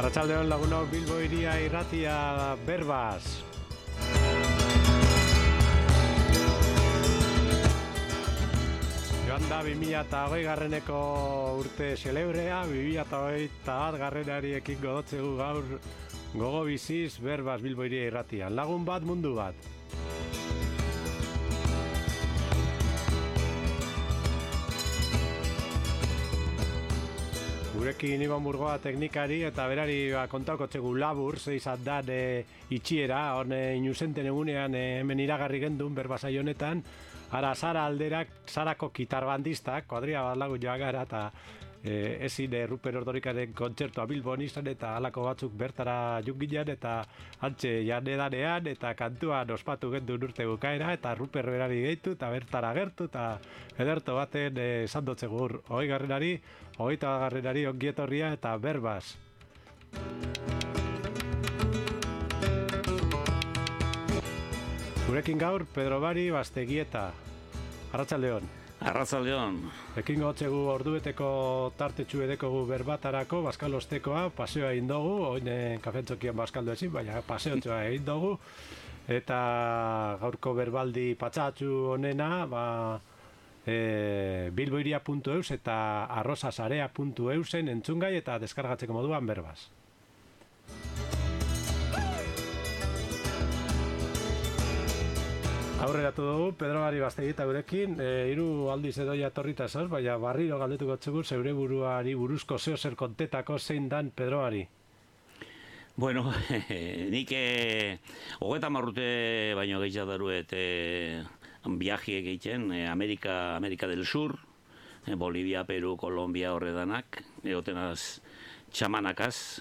Arratsaldeon lagunok, Bilbo hiria irratia berbaz. Joan da 2020 garreneko urte celebrea, 2021 garrenari ekingo dotzegu gaur gogo biziz berbaz Bilbo hiria irratian. Lagun bat, mundu bat. Gurekin Iban Burgoa teknikari eta berari kontauko txegu labur, zeizat dan itxiera, hone inusenten egunean hemen iragarri gendun berbazai honetan, ara Sara alderak, Sarako kitarbandistak, kuadria bat lagu joa gara, eta ezin Ruper Ordorikaren kontzertua Bilbon izan, eta halako batzuk bertara jungilean, eta antxe janedanean, eta kantuan ospatu gendun urte bukaera, eta Ruper berari gehitu, eta bertara gertu, eta ederto baten esan dotzegur, 20 garrenari, 20 garrenari ongietorria eta berbaz. Gurekin gaur, Pedro Bari, Bastegieta. Arratsaldeon. Arratsaldeon. Ekin gotzegu ordubeteko tartetxu edekogu berbatarako, baskalostekoa, paseoa egin dugu, oin kafentzokian baskaldu ezin, baina paseotxoa egin dugu. Eta gaurko berbaldi patxatxu honena, bilboiria.eus eta arrosasarea.eusen entzungai eta deskargatzeko moduan berbaz. Aurreratu dugu, Pedro Bari Bastegieta gurekin, 3 aldiz edoia torrita zaz, baina barriro galdetuko txegur zeure buruari buruzko zeo zer kontetako zein dan Pedro Bari. Bueno, nik 30 urte baino gehiago daruet viaje egiten, Amerika del Sur, Bolivia, Peru, Colombia horredanak, egotenaz txamanakaz,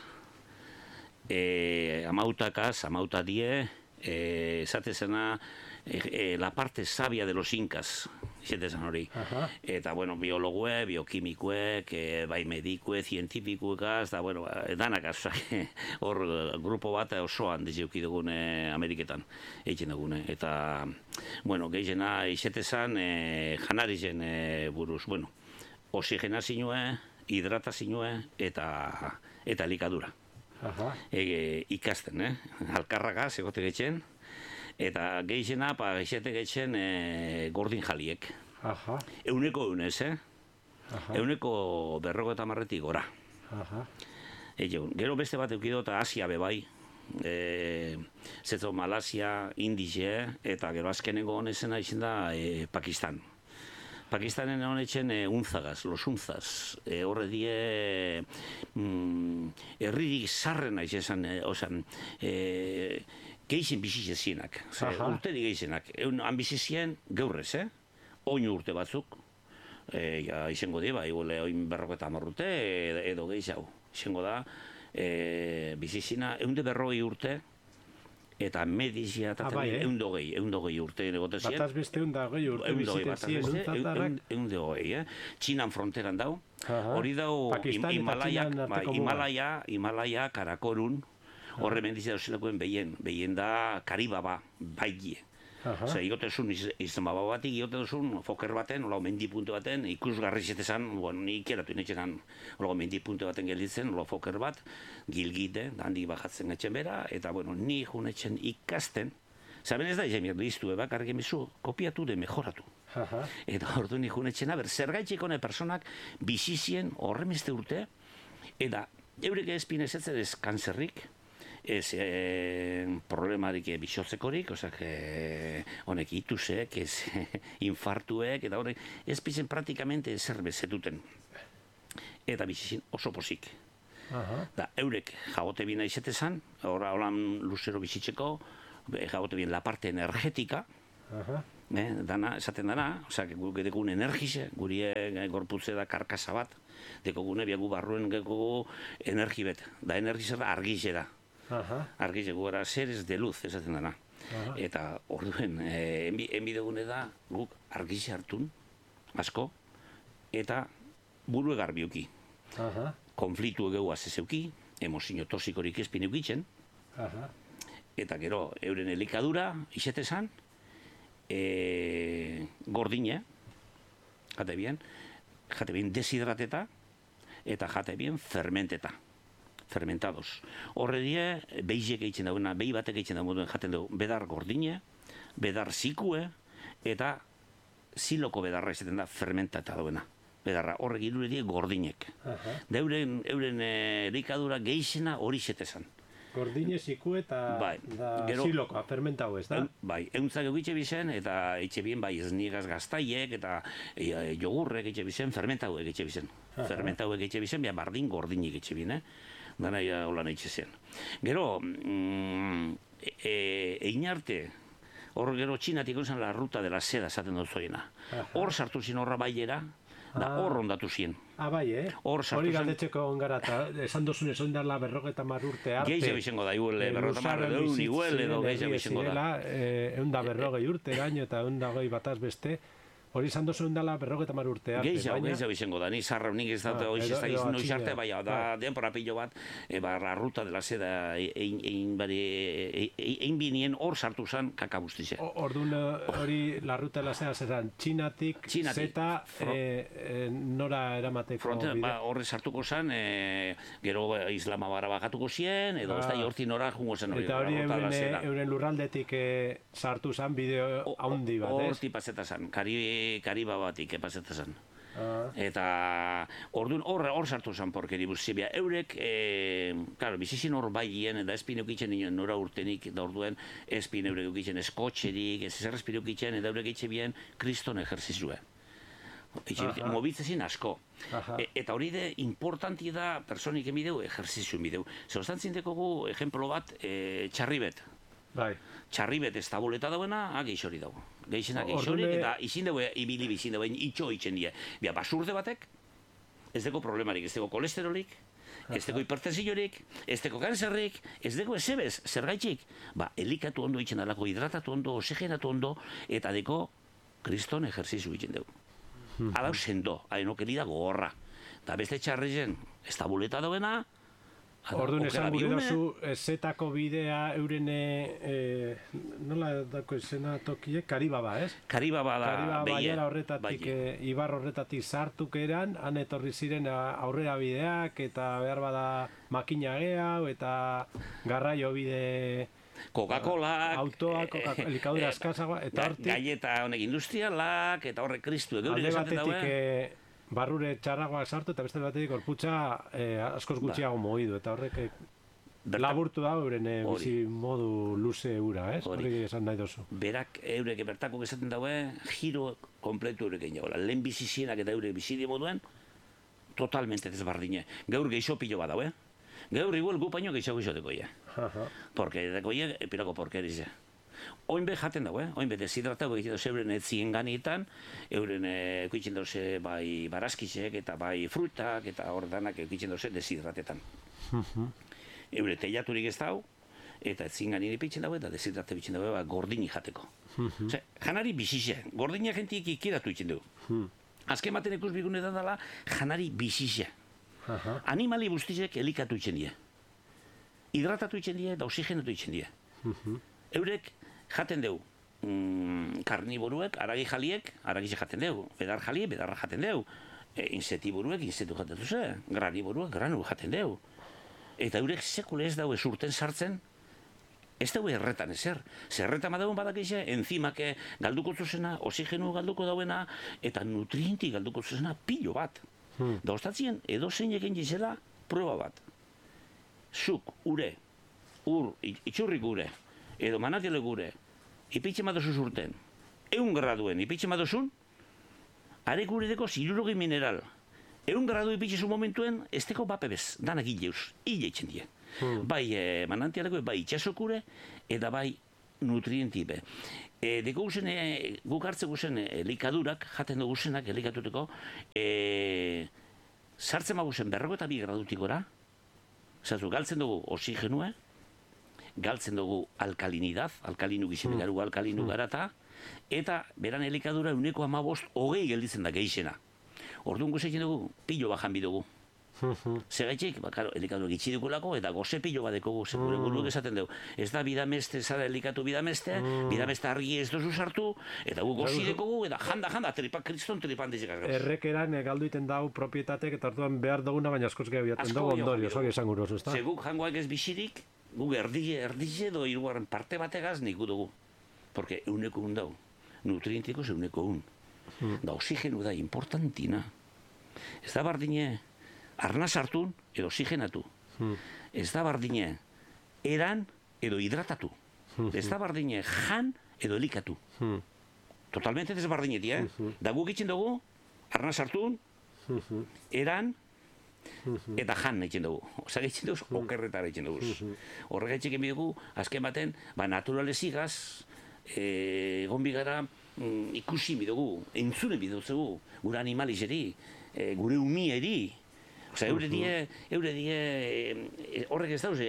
amautadie, esatezena la parte sabia de los incas, esatezan hori. Eta, bueno, biologue, biokimikuek, bai medikue, zientifikuekaz, da, bueno, danakaz, hor grupo bat osoan dizeuki dugune Ameriketan, egiten dugune. Eta, bueno, gehiena esatezan janarizen buruz, bueno, oxigenazioa, hidratazioa eta likadura. Ikasten, alkarragaz egote getxen, eta gehiena, geixete getxen gordin jaliek. Euneko eunez, euneko 50 gora. Gero beste bat eukido eta Asia bebai, zetzo Malasia, Indize, eta gero azkenengo honezena izan da Pakistan. Pakistanen honetzen unzagaz, los unzaz, horre die herririk zarrena izan, geixen bizizienak, urteri geixenak, han bizizien geurrez, oin urte batzuk, izango di, oin 50 urte, edo geixau, izango da, bizizina, 140 urte, eta medizia eta eundogei urte negotezien. Bataz beste eundogei urte bizitezien untzatarak. Eundogei, Txinan fronteran dau. Hori dau Himalaya, Karakorun, horre mendizia dozelakoen behien da Karibaba, baigie. Zer, igotezun izan baba bat, igotezun foker baten, olago mendipunte baten, ikusgarri zetezan, nik eratu inetxenan, olago mendipunte baten gelditzen, olago foker bat, gilgite, handik bajatzen etxen bera, eta, bueno, ni junetxen ikasten, zaben ez da, jamiak diztu, bakarrik emizu, kopiatu de mejoratu. Eta ordu ni junetxena, zergaitxik hone personak bizizien horremeste urte, eta eurek ezpinez ez kanzerrik, ez problemarik bixotzekorik, honek itusek, ez infartuek, eta horrek ez pizen praktikamente zer bezetuten. Eta bizizin oso pozik. Da, eurek jagote bina izetezan, horan luzero bizitzeko, jagote bin la parte energetika, dana, esaten dana, guk edekun energize, guri gorputze da karkasa bat, dekogune biagu barruen gekogu energibet, da energize da argizera. Argize guara seres de luz esaten dana. Eta orduen enbidegune da guk argize hartun asko eta buru egarbiuki. Konfliktu egeu azezeuki, emozio toxikorik ezpin eukitzen, eta gero euren elikadura izetezan, gordine, jate bien deshidrateta, eta jate bien fermenteta. fermentados. Horre die, beizek egiten dagoena, behi batek egiten dagoen jaten dugu, bedar gordine, bedar zikue, eta ziloko bedarra izaten da fermentata dagoena. Bedarra, horrek irure die gordinek. Da euren elikadura geixena hori zetezan. Gordine, zikue eta zilokoa, fermentau ez da? Bai, euntzak egitxe bizen, eta etxe bien, bai, esnigaz gaztaiek, eta jogurrek egitxe bizen, fermentau egitxe bizen. Fermentau egitxe bizen, bian bardin gordinik egitxe bien, dana holan egitxe zen. Gero, egin arte, hor gero txinatik zen la ruta de la seda, esaten dut zoiena. Hor sartu zin horra bailera, da hor ondatu zien. Bai, hori galdetzeko ongara, eta esan dozun ez ondala 50 urte arte. Geixe bizengo da, iguel, 50 iguel, edo geixe bizengo da. 150 urte gaino eta 120 bataz beste, hori esan dozun ondala 50 urte arte. Geixe bizengo da, ni zarra unik ez dut, hori ez da izan arte, bai, da denpora pilo bat, la ruta de la seda, egin binien hor sartu zen kakabustize. Orduan hori la ruta de la seda zeran txinatik, zeta, nora eramateko bide? Horre sartuko zen, gero Islamabara bakatuko zien, edo ez da horti nora jungo zen hori. Eta hori euren lurraldetik sartu zen bideo haundi bat, ez? Horti paseta zen, Kariba batik epazeta zen. Eta orduan hor sartu zen porkeri buzibia. Eurek, claro, bizizin hor bailien, eta espin eukitzen nora urtenik, da orduan espin eurek eukitzen eskotxerik, ez zer espin eukitzen, eta eurek eitxe bien kriston ejerzizue. Mobitzezin asko. Eta hori de importanti da personik emideu, ejerzizio emideu. Zerostan zindekogu, ejemplo bat, txarribet. Txarribet ez tabuleta dauena, geixori dago. Geixenak geixorik, eta izin dugu ibili bizin dugu, itxo itxen die. Bia, basurde batek, ez deko problemarik, ez deko kolesterolik, ez deko hipertensiorik, ez deko kanzerrik, ez deko ezebez, zergaitxik. Elikatu ondo itxen alako, hidratatu ondo, oxigenatu ondo, eta deko kriston ejerzizu itxen dugu. Alau sendo, hainokeri da gogorra. Eta beste txarrizen, ez tabuleta dauena, orduan esan gure dozu, zetako bidea euren, nola dako esena tokie, Karibaba, ez? Karibaba da, baiera horretatik, ibar horretatik sartuk eran, han etorri ziren aurrera bideak, eta behar bada makina gehiago, eta garraio bide... Coca-Cola, autoak, elikadura eskazagoa, eta hortik... Galleta honek industrialak, eta horrek kristu. Alde batetik, barrure txarragoak sartu, eta beste batetik gorputza askoz gutxiago mogidu, eta horrek laburtu da euren bizi modu luze ura, ez? Hori esan nahi dozu. Berak eurek bertako esaten daue, giro kompletu eurek egin jagoela. Lehen bizizienak eta eurek bizidi moduen, totalmente desbardine. Gaur geixo pilo bat daue. Gaur igual gupaino geixo geixoteko ia. Porque deko ia, pirako porkerize. Oin be jaten dago, oin be deshidratatu egiten doze euren etzien ganietan, euren ekuitzen doze bai barazkizek eta bai frutak eta hor danak ekuitzen doze deshidratetan. Eure teiaturik ez dau, eta etzien ganien ipitzen dago eta deshidrate bitzen dago gordini jateko. Janari bizize, gordina jentik ikidatu itzen dugu. Azken baten ikus bigune da dela, janari bizize. Animali guztizek elikatu itzen die. Hidratatu itzen die eta oxigenatu itzen die. Eurek jaten dugu, karniboruek, aragi jaliek, aragize jaten dugu, bedar jaliek, bedarra jaten dugu, insetiburuek, insetu jaten duzu, graniboruek, granu jaten dugu. Eta eurek sekule ez daue surten sartzen, ez daue erretan ezer. Zerretan badauen badakize, enzimak galduko zuzena, oxigenu galduko dauena, eta nutrienti galduko zuzena pilo bat. Da ostatzien, edo zein egin jizela, prueba bat. Zuk, ure, itxurrik ure, edo manatiale gure, ipitxe madozu zurten, 100 graduen ipitxe madozun, are gure deko 60 mineral. 100 gradu ipitxe zu momentuen, ez deko bapebez, danak hileuz, hile itxen die. Bai manantialeko, bai itxasokure, eta bai nutrientipe. Deko guzen, guk hartze guzen elikadurak, jaten dugu guzenak elikatuteko, sartzen maguzen 52 gradutik gora, zatu, galtzen dugu oxigenua, galtzen dugu alkalinidad, alkalinu gizene garu alkalinu garata, eta beran elikadura 115 gelditzen da geixena. Orduan guzekin dugu, pilo bajan bidugu. Segaitxik, elikatu egitsi dukulako, eta goze pilo bat dekogu, gure buruek esaten dugu. Ez da bidameste, zara elikatu bidameste, bidameste argi ez dozu sartu, eta gu gozi dekogu, eta janda, kriston tripan dizikaz. Errekeran galdu iten dau propietatek, eta hartuan behar duguna, baina askoz gehiagoaten dugu ondorio, hori esan gurozu, ez da? Guk jangoak ez bizirik, guk erdize edo hirugarren parte bategaz niku dugu. Porque euneko dau, nutrientikos euneko Da oxigenu da importantina. Ez da bardine arna sartun edo oxigenatu. Ez da bardine eran edo hidratatu. Ez da bardine jan edo elikatu. Totalmente desbardinetia, Da guk itzen dugu, arna sartun, eran eta jan egiten dugu. Osa egiten dugu, okerretara egiten dugu. Horrega egiten dugu, azken baten, naturalezigaz, egon bigara ikusi bidugu, entzune bidugu, gure animalizeri, gure umieri. Osa, eure die, horrek ez dauz,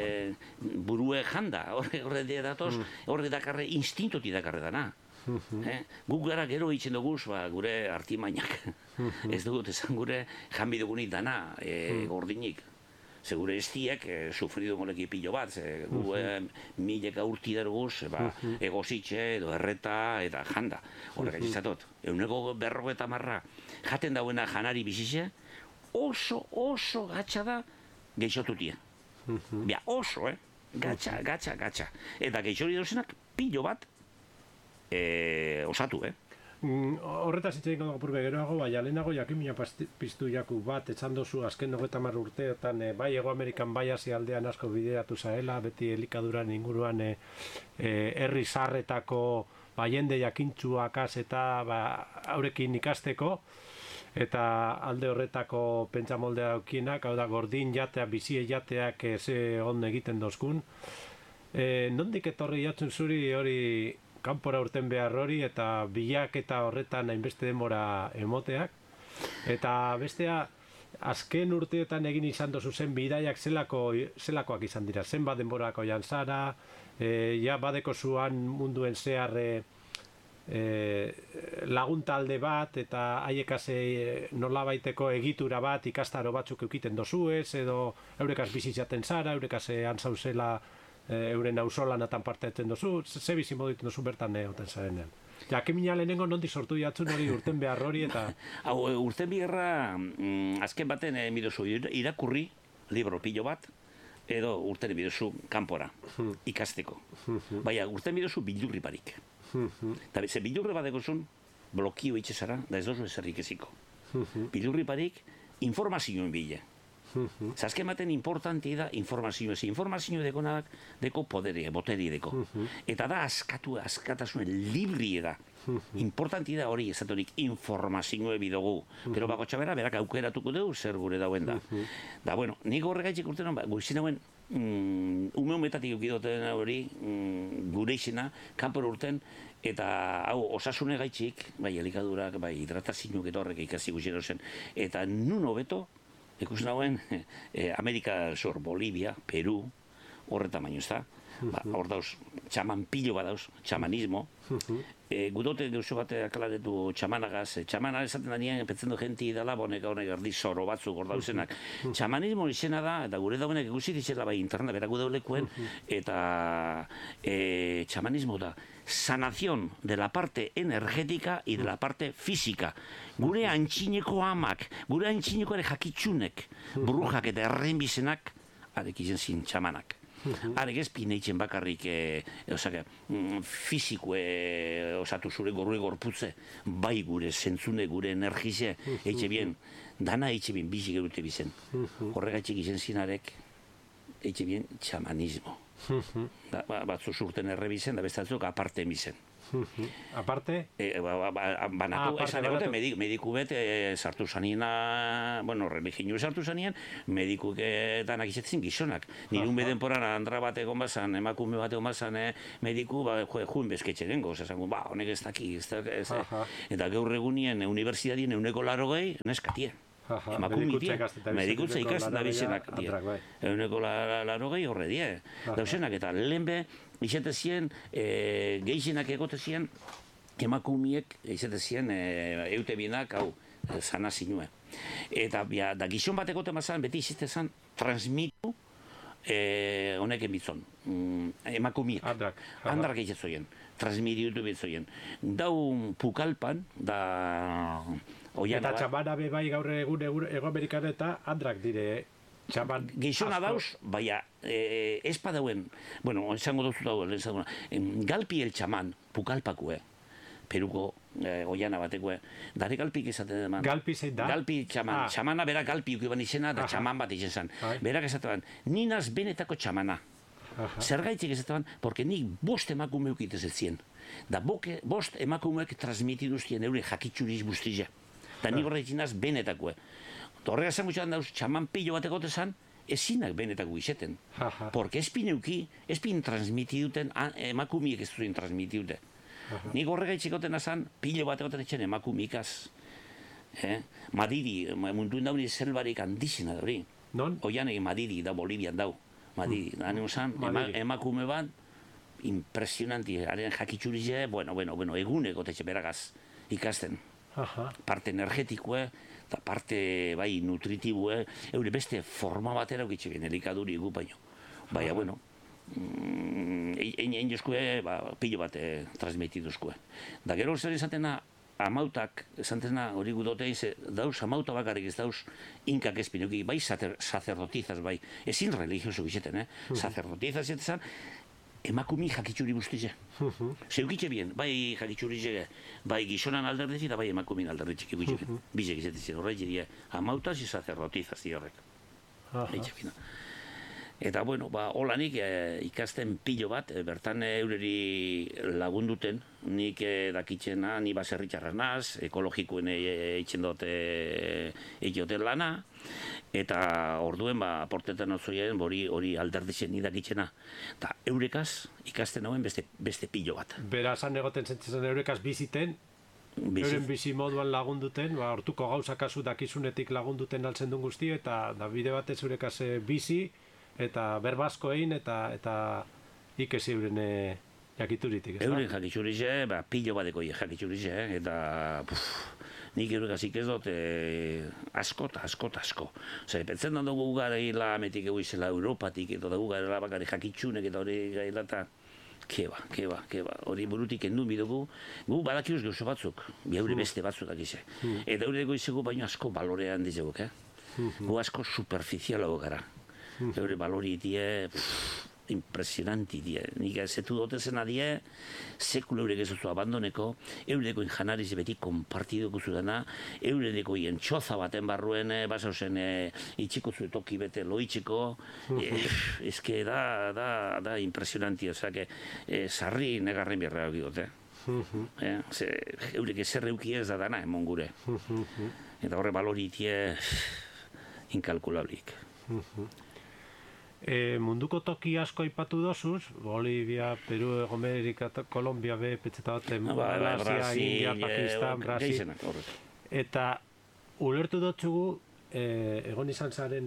burue janda, horrek die datoz, horrek dakarre, instintoti dakarre dana. Guk gara gero egiten dugu, gure artimainak. Ez dugu, esan gure janbi dugunik dana, gordinik. Ze gure estiek sufridu moleki pilo bat, gu mileka urti daruguz, egozitxe edo erreta eta janda. Horrek aizatot, euneko 50 jaten dauena janari bizize, oso gatsa da geixotutia. Bia, oso, gatsa. Eta geixori dozenak pilo bat osatu, Horretaz hitz egin apurbe geroago, baina lehenago jakimina piztu jaku bat, etxan dozu azken 90 urteetan, bai Hego Amerikan bai Asia aldean asko bideratu zaela, beti elikaduran inguruan herri zarretako jende jakintsuakaz eta haurekin ikasteko, eta alde horretako pentsamoldea daukienak, hau da gordin jatea, bizie jateak ze on egiten dozkun. Nondik etorri jatzen zuri hori kanpora urten behar hori eta bilaketa horretan hainbeste denbora emoteak. Eta bestea, azken urteetan egin izan dozu zen bidaiak zelakoak izan dira. Zenbat denborako jan zara, ja badeko zuan munduen zehar laguntalde bat eta haiekaz nolabaiteko egitura bat ikastaro batzuk eukiten dozuez, edo eurekaz bizitzaten zara, eurekaz antzauzela euren auzolanatan parte etzen dozu, ze bizi moditen dozu bertan oten zarenean. Jakimina lehenengo nondik sortu jatzun hori urten behar hori eta... Hau, urten biherra azken baten bidozu irakurri, libro pilo bat, edo urten bidozu kanpora, ikasteko. Baina, urten bidozu bildurri barik. Eta ze bildurri bat egozun, blokio itxezara, da ez dozu ezerrik eziko. Bildurri barik, informazioen bile. Azken baten importanti da informazioa. Informazioa dekonak deko poderia, boteria deko. Eta da askatasune librie da. Importanti da hori ezatorik informazioa bidogu. Gero bako txabera, berak aukeratuko dugu zer gure dauen da. Da, bueno, nik horregaitzik urtean, goizien hauen, umeumetatik eukidoten hori, gure izena, kanpor urten, eta hau, osasune gaitzik, bai elikadurak, bai hidratazioak eta horrek ikasi guzien zen, eta nun hobeto, ikusten hauen, Amerika Sur, Bolivia, Peru, horretan baino ez da. Hor dauz, txaman pilo bat dauz, txamanismo. Gudote gauzo bat akalaretu txamanagaz. Txamana esaten da nien, petzen du jenti dala, bonek honek erdi zoro batzuk hor dauzenak. Txamanismo izena da, eta gure dauenek ikusi ditzela bai internet, berak gudaulekuen, eta txamanismo da sanación de la parte energética y de la parte física. Gure antxineko amak, gure antxineko ere jakitsunek, brujak eta errenbizenak, arek izen zin txamanak. Arek ez pineitzen bakarrik fiziko osatu zure gorri gorputze, bai gure zentzune, gure energize, eitxe bien, dana eitxe bien bizi gerute bizen. Horregatik izen zinarek, eitxe bien txamanismo. Batzu zurten errebizen, da bestatzuk aparte bizen. Aparte? Banatu, esan egote, mediku bet sartu zaniena, bueno, religinu sartu zanien, medikuk danak izatzen gizonak. Nirun bedenporan andra bat egon bazan, emakume bat egon bazan, mediku, juen bezketxe dengo, esango, honek ez daki, eta gaur egunien unibertsitatien euneko 80 neskatie. Emakumitie, medikutza ikasten da bizenak, euneko 80 horre die. Dauzenak, eta lehenbe, izate zien, gehienak egote zien, emakumiek, izate zien, eute bienak, hau, sana zinue. Eta da gizon bateko temazan, beti izitezan, transmitu honek emitzon. Emakumiak. Andrak egitzoien. Transmitiutu betzoien. Dau pukalpan, da... Eta txamana bebai gaur egun Ego Amerikan eta andrak dire txaman... Gizona dauz, baina ez padauen, bueno, esango duzu dauen, galpi el txaman, pukalpakue, Peruko oiana batekue, dare galpik esaten eman. Galpi zein da? Galpi txaman, txamana berak galpi ukiban izena, da txaman bat izen zan. Berak esaten, ninaz benetako txamana. Zergaitik esaten, porque nik bost emakume ukitez etzien. Da bost emakumeek transmitiduztien eure jakitxuriz buztizia. Da nik horretzinaz benetakue. Horrega esan gutxan dauz, txaman pillo bateko tezan, ezinak benetako izeten. Porque espin transmitiduten, emakumiek ez duen transmitidute. Nik horrega itxikoten azan, pillo bateko tezan emakumikaz. Madiri, munduen dauni zelbarik handizena dauri. Non? Oian egin Madiri da Bolivian dau. Madiri, emakume bat, impresionanti, haren jakitxurize, bueno, eguneko tetxe beragaz ikasten. Parte energetikoe, eta parte bai nutritiboe, eure beste forma batera ukitxe bien, elikaduri gu baino. Baina, bueno, egin jozkue, pilo bat transmitiduzkue. Da gero zer izatena, amautak, esantena hori gudote, dauz amauta bakarrik ez dauz inkak ezpinuki, bai sacerdotizaz, bai, ezin religioso bizeten, sacerdotizaz etzan, emakumi jakitxuri guztize. Zeukitxe bien, bai jakitxuri bai gizonan alderdezi eta bai emakumin alderdezi ikutxe. Bizek izetezen horrek diria, amautaz y sacerdotizaz horrek. Eta, bueno, holanik ikasten pilo bat, bertan eureri lagunduten, nik dakitzena, ni baserritxarra naz, ekologikoen eitzen dut eikioten lana, eta orduen, aportetan otzoien, hori alderditzen ni dakitzena. Eta eurekaz ikasten hauen beste pilo bat. Bera, esan egoten zentzen eurekaz biziten, euren bizi moduan lagunduten, hortuko gauza kasu dakizunetik lagunduten altzen duen guzti, eta bide batez eurekaz bizi, eta berbazko egin, eta ikesi euren jakituritik. Euren jakiturize, pilo badeko jakiturize, eta nik eurekaz ez dut asko. Pentzen da dugu gara hila ametik egu izela Europatik, eta dugu gara bakari jakitsunek, eta hori gaila, eta keba, hori burutik endu bidugu, gu badakiuz gauzo batzuk, eure beste batzuk dakize. Eta eureko izegu baino asko balorean dizeguk, gu asko superficialago gara. Eure balori die, impresionanti die. Nik zetu dotezena die, sekula eurek ez duzu abandoneko, eurekoin janariz beti konpartiduko zudana, eurekoien txoza baten barruen, basauzen itxiko zuetoki bete loitxeko, ezke da impresionanti, ozake, sarri negarren birra egidote. Eurek ezer euki ez da dana, emon gure. Eta horre balori die, inkalkulablik. Munduko toki asko aipatu dozuz, Bolivia, Peru, Ego Amerika, Kolombia, petzeta baten, Brasia, India, Pakistan, Brasil. Eta ulertu dutzugu, egon izan zaren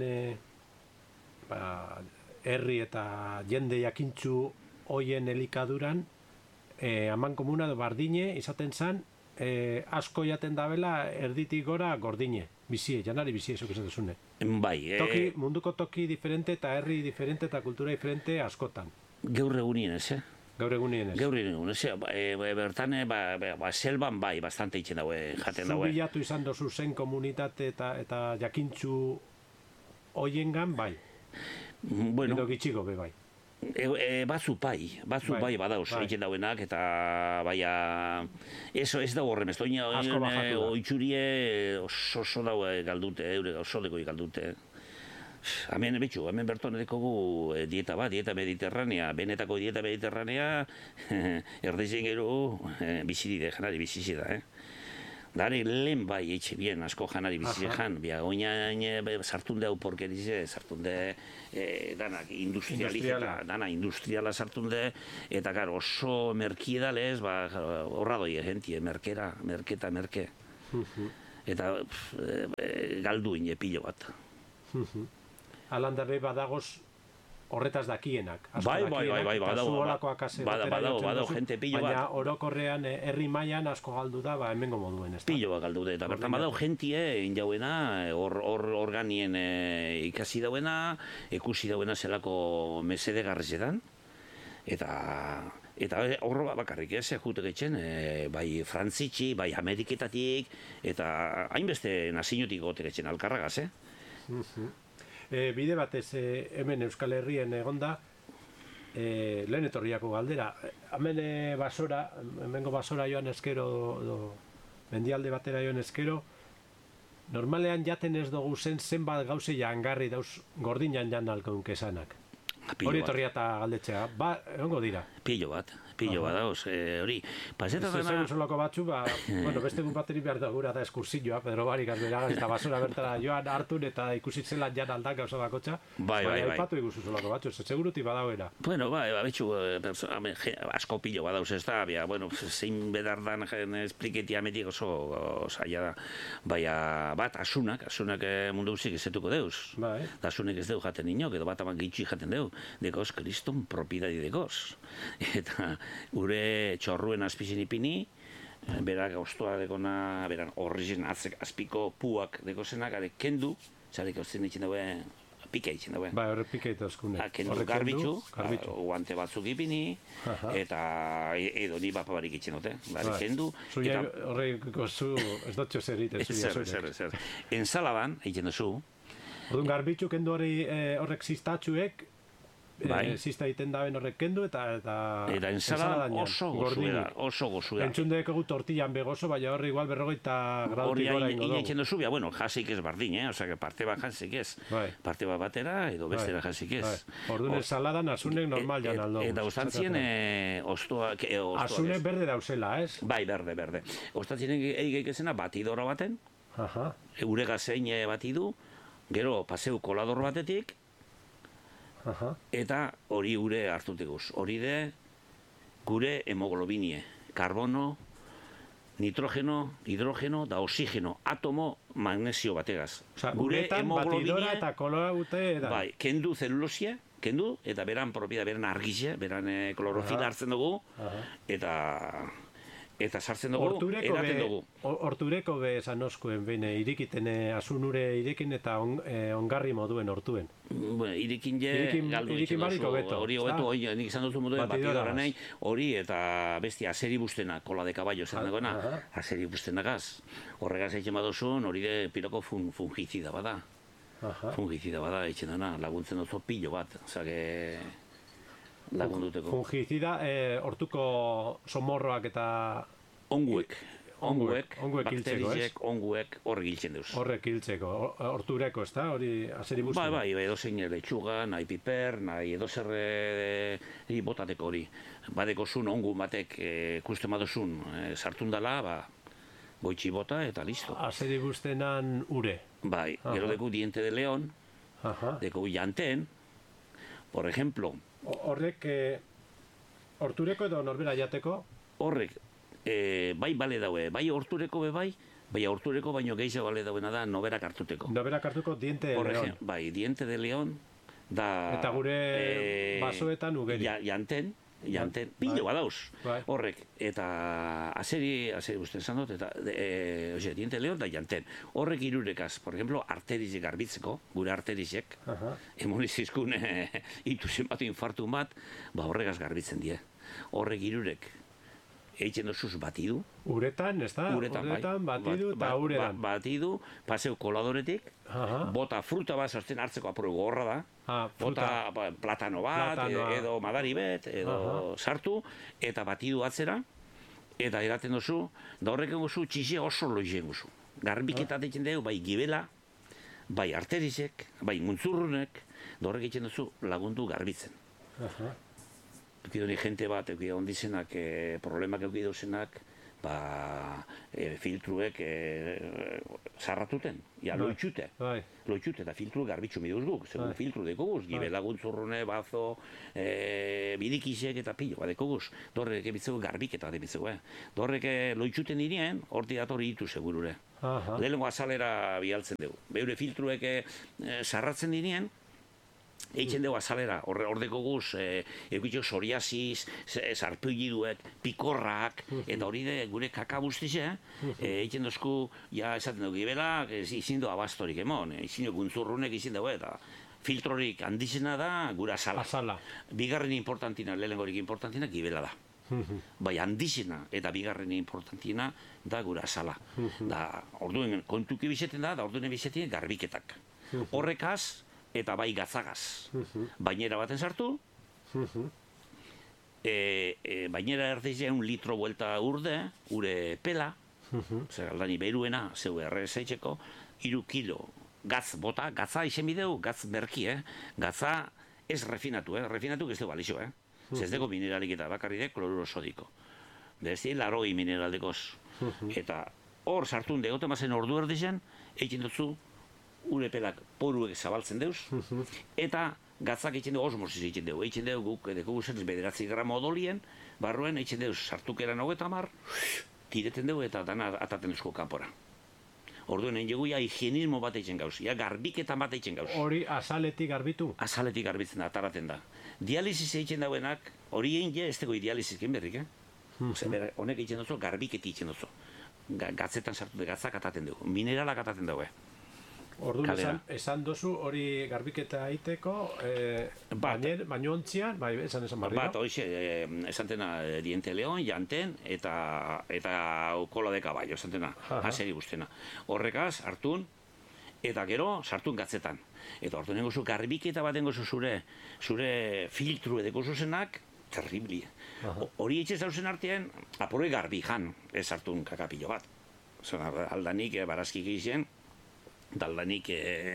herri eta jende jakintzu hoien elikaduran, haman komuna bardine izaten zan, asko jaten dabela erditik gora gordine, bizie, janari bizie, esok esan duzune. Bai, munduko toki diferente eta herri diferente eta kultura diferente askotan. Gaur egunien ez, Gaur egunien ez. Bertan, selban bai, bastante itxen daue, jaten daue. Zubilatu izan dozu zen komunitate eta jakintzu hoiengan bai. Bueno. Edo gitxigo be bai. Batzu bai badauz, egiten dauenak, eta baina ez dago horrem, ez doina oitzurie oso daue galdute, oso deko galdute. Hemen berton edekogu dieta mediterranea, benetako dieta mediterranea, erdezen gero bizidide, janari bizizida, Dare lehen bai eitxe bien, asko janari bizizean, oinain sartun deu porkerize, sartun de danak dana industriala sartun de, eta gara oso merkiedalez, horra doi gentie, merke. Eta galduin pilo bat. Alandabe badagoz horretaz dakienak. Bai, badau, jente pilo bat. Baina orokorrean herri mailan asko galdu da, hemengo moduen, ez da? Pilo bat galdu da, eta bertan badau jentie, injauena, organien ikasi dauena, ikusi dauena zelako mesede garrezetan, eta horro bakarrik ez, jutek etxen, bai frantzitxi, bai ameriketatik, eta hainbeste nazinutik gotek etxen alkarragaz, Bide batez hemen Euskal Herrien egonda, lehen etorriako galdera. Hemen hemengo basora joan eskero, mendialde batera joan eskero, normalean jaten ez dugu zenbat gauze jangarri dauz gordinan jan alkounk esanak. Hori etorria eta galdetzea, egongo dira. Pilo bat dauz, hori. Paseta dena... Zegoen solako batzu, beste egun bateri behar da gura da eskursioa, Pedro Barikaz beragaz, eta basura bertara joan hartun eta ikusitzela jan aldak gauza bakotxa. Bai. Ipatu iguzu solako batzu, seguruti badauera. Bueno, betxu, asko pilo badauz ez da, zein bedardan espliketi ametik oso zaila da. Baina, bat, asunak mundu guzik ezetuko deuz. Da asunek ez deu jaten inok, edo bat aman gitxi jaten deu. Dekoz, kriston propidadi dekoz. Eta gure txorruen azpizin ipini, berak gauztoa dekona, beran horrizien azpiko puak dekozenak, kendu, zarek hozten ditzen daue, pika ditzen daue. Horre pika itazkunek. Kendu garbitzu, guante batzuk ipini, eta edo ni bapabarik itzen dute. Kendu. Zuia horre gozu, ez dutxo zer iten zuia zuek. Zer. Enzalaban, egiten duzu. Orduan garbitzu kendu horrek ziztatxuek, zizta egiten daben horrek kendu eta ensaladan oso gozu da. Entzun deko gu tortillan begoso, baina horre igual 40 gradutik gora ingo dugu. Hori egiten duzu, jasik ez bardin, osea, parte bat jasik ez. Parte bat batera edo bestera jasik ez. Orduan ensaladan asunek normal jan aldo. Eta ostantzien ostoak... Asunek berde dauzela, ez? Bai, berde. Ostantzien egik ezena batidora baten, eurega zein batidu, gero paseu kolador batetik, eta hori gure hartuteguz. Hori de gure hemoglobinie, karbono, nitrogeno, hidrogeno da oxigeno, atomo magnesio bategaz. Gure batidora eta koloa gute da. Bai, kendu zelulosia, eta beran argizia, beran klorofila hartzen dugu, eta sartzen dugu, eraten dugu. Hortureko be esan oskuen, behin irikiten asunure irikin eta ongarri moduen hortuen. Irikin galdu ditzen duzu, hori hobetu, nik izan duzu moduen batidora nahi, hori eta besti azeri bustena, kola de caballo zen dagoena, azeri bustenagaz. Horregaz egin baduzun, hori de piloko fungizida bada. Fungizida bada, egin dena, laguntzen duzu pilo bat, zake... lagunduteko. Fungizida, hortuko somorroak eta... Onguek, bakterizek, onguek horrek hiltzen duz. Horrek hiltzeko, hortureko, ez da? Hori azeri buzten? Bai, edozein leitxuga, nahi piper, nahi edozerre botateko hori. Badeko zun ongun batek kusten badozun sartun dela, goitxi bota eta listo. Azeri buztenan ure? Bai, gero deku diente de león, deku janten, por ejemplo... Horrek, hortureko edo norbera jateko? Horrek, bai bale daue, bai hortureko bai hortureko baino gehiago bale dauena da noberak hartuteko. Noberak hartuko diente de león. Bai, diente de león da... Eta gure basoetan ugeri. Janten, pilo badauz, horrek, eta azeri guztien zan dut, eta diente leon da janten. Horrek irurekaz, por ejemplo, arterizek garbitzeko, gure arterizek, emonizizkun ituzen bat, infartu bat, horregaz garbitzen die. Horrek irurek, eitzen dozuz batidu. Uretan, ez da? Uretan, batidu eta uredan. Batidu, paseu koladoretik, bota fruta bat sartzen hartzeko apuru gorra da, bota platano bat, edo madari bet, edo sartu, eta batidu atzera, eta eraten dozu, da horreken gozu txizia oso loizien gozu. Garbiketat egiten dugu, bai gibela, bai arterizek, bai muntzurrunek, da horrek egiten dozu lagundu garbitzen. Eukidoni jente bat, ondizenak, problemak eukidozenak, filtruek zarratuten, loitxute. Loitxute eta filtru garbitzu miduz guk, segun filtru dekoguz, gibe laguntzurrune, bazo, bidikizek eta pilo bat dekoguz. Dorrek ebitzegu garbik eta ebitzegu. Dorrek loitxuten dirien, horti datori ditu segurure. Lehenengo azalera bialtzen dugu. Beure filtruek zarratzen dirien, Eitzen dugu azalera, ordeko guz, eukitxo psoriasis, sarpulliduek, pikorrak, eta hori de gure kaka guztize, eitzen dozku, ja esaten dugu gibela, izin du abastorik emon, izin du guntzurrunek izin dugu, eta filtrorik handizena da gura azala. Bigarren importantina, lehenengorik importantina, gibela da. Bai, handizena eta bigarren importantina da gura azala. Da, orduen kontuki bizeten da orduen bizeten garbiketak. Horrekaz, eta bai gatzagaz. Bainera baten sartu, bainera erdizean litro buelta urde, ure pela, zer aldani beruena, zeu errezeitzeko, 3 kilo gatz bota, gatza izen bideu, gatz merki, gatza ez refinatu, refinatu ez dugu balixo, ez dugu mineralik eta bakarri de kloruro sodiko. Ez di, laroi mineraldekoz. Eta hor sartun degote mazen ordu erdizen, egin dutzu, ure pelak poruek zabaltzen deuz, eta gatzak egiten dugu osmosis egiten dugu. Egiten dugu guk edeko guzen 9 gramo odolien, barruen egiten dugu sartukeran 30, tireten dugu eta dana ataten duzko kanpora. Orduen egin dugu higienismo bat egiten gauz, garbiketan bat egiten gauz. Hori azaletik garbitu? Azaletik garbitzen da, ataraten da. Dialisis egiten dauenak, hori egin ez dugu dialisis egin berrik, honek egiten duzu, garbiketi egiten duzu. Gatzetan sartu dugu, gatzak ataten dugu, mineralak ataten dugu. Orduan esan dozu hori garbiketa egiteko bainontzian, bai, esan barri, bat, hoxe, esantena diente leon, janten, eta kola de caballo, esantena, haseri guztena. Horrekaz, hartun, eta gero, sartun gatzetan. Eta orduan nengozu garbiketa bat nengozu zure filtru edeko zuzenak, terribli. Hori etxe zauzen artean, apuroi garbi jan, ez hartun kakapillo bat. Aldanik, barazkik egizien, daldanik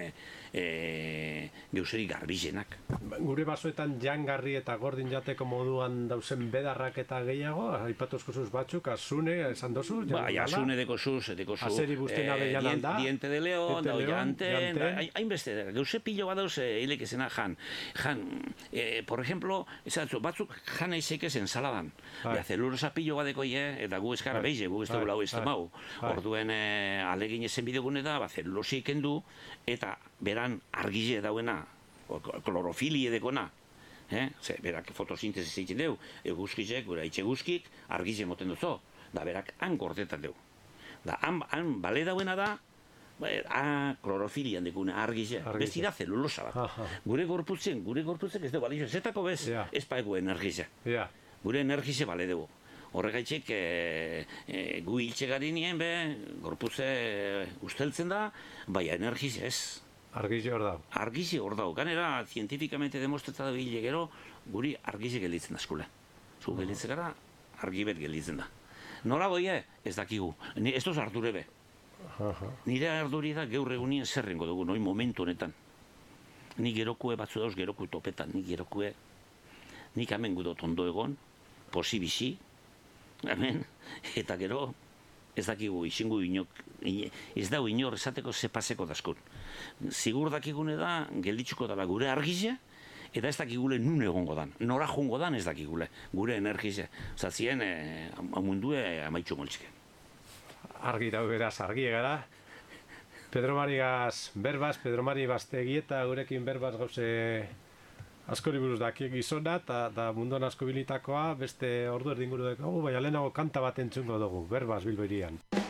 geuseri garbizenak. Gure basoetan jangarri eta gordin jateko moduan dauzen bedarrak eta gehiago, aipatuzko zuz batzuk, azune, esan dozu? Bai, azune deko zuz, azeri buztena behianan da. Diente de león, janten, hainbeste, geuse pilo bat dauz hilek ezena jan. Por ejemplo, batzuk jan eizek ezen saladan. Zelulosa pilo bat deko eta gu eskara behize, gu ez dugu lau ez temau. Orduen alegin ezen bidegune da, zelulosi kendu, eta beran argize dauena, klorofili edekona, berak fotosintesis egiten deu, eguzkizek, gura itxe guzkik, argize moten duzo, da berak han gordetan deu. Da han bale dauena da, klorofilian dekuna argize, besti da zelulosa bat. Gure gorputzen ez dugu balizio, zetako bez, ez paegu energize. Gure energize bale dugu. Horregaitxek gu hiltxe gari nien, gorputze usteltzen da, bai energize ez. Argize hor dau. Argize hor dau. Ganera, zientifikamente demostreta da hile gero, guri argize gelditzen da eskule. Zu gelditzen gara, argibet gelditzen da. Nora goie, ez dakigu. Ez doz ardure be. Nire arduri da gaur egunien zerrengo dugu, noi momentu honetan. Ni gerokue batzu dauz, gerokue topetan, ni gerokue. Nik hemen gudot ondo egon, posibisi, hemen, eta gero, ez dakigu, izingu inok, ez dago inor esateko zepaseko daskun. Zigur dakigune da, gelditzuko dela gure argize, eta ez dakigule nun egongo dan. Nora jungo dan ez dakigule, gure energize. Zatzien, mundue amaitxo moltzike. Argi dau beraz, argi egara. Pedro Marigaz berbaz, Pedro Mari Bastegieta gurekin berbaz gauze askori buruz daki gizona, eta munduan asko bilitakoa, beste ordu erdinguru dugu, baina lehenago kanta bat entzungo dugu, berbaz Bilbo hirian.